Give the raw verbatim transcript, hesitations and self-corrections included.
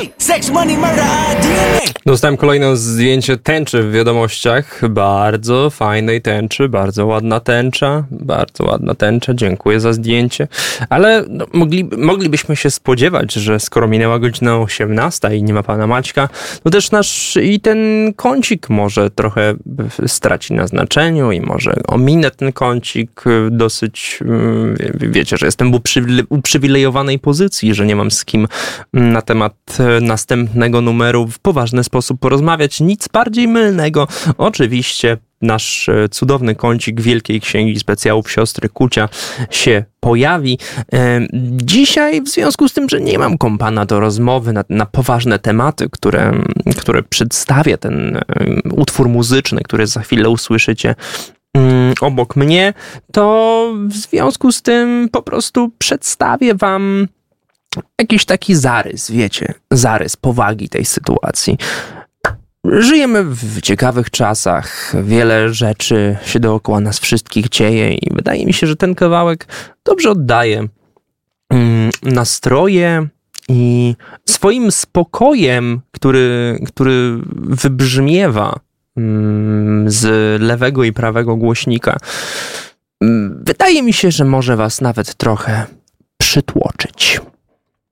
Sex, money, murder, D N A. Dostałem kolejne zdjęcie tęczy w wiadomościach. Bardzo fajnej tęczy, bardzo ładna tęcza, bardzo ładna tęcza, dziękuję za zdjęcie. Ale no, mogli, moglibyśmy się spodziewać, że skoro minęła godzina osiemnasta i nie ma pana Maćka, to też nasz i ten kącik może trochę straci na znaczeniu i może ominę ten kącik dosyć, wiecie, że jestem w uprzywilejowanej pozycji, że nie mam z kim na temat następnego numeru w poważny sposób porozmawiać. Nic bardziej mylnego. Oczywiście nasz cudowny kącik Wielkiej Księgi Specjałów Siostry Kucia się pojawi. Dzisiaj w związku z tym, że nie mam kompana do rozmowy na, na poważne tematy, które, które przedstawia ten utwór muzyczny, który za chwilę usłyszycie obok mnie, to w związku z tym po prostu przedstawię wam jakiś taki zarys, wiecie, zarys powagi tej sytuacji. Żyjemy w ciekawych czasach, wiele rzeczy się dookoła nas wszystkich dzieje i wydaje mi się, że ten kawałek dobrze oddaje nastroje i swoim spokojem, który, który wybrzmiewa z lewego i prawego głośnika, wydaje mi się, że może was nawet trochę przytłoczyć.